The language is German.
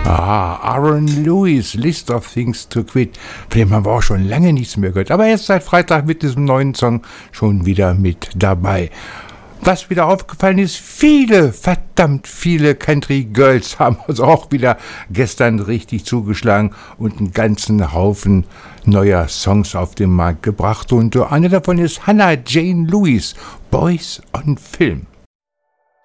Aaron Lewis, List of Things to Quit. Von dem haben wir auch schon lange nichts mehr gehört. Aber erst seit Freitag mit diesem neuen Song schon wieder mit dabei. Was wieder aufgefallen ist, verdammt viele Country Girls haben uns auch wieder gestern richtig zugeschlagen und einen ganzen Haufen neuer Songs auf den Markt gebracht. Und eine davon ist Hannah Jane Lewis, Boys on Film.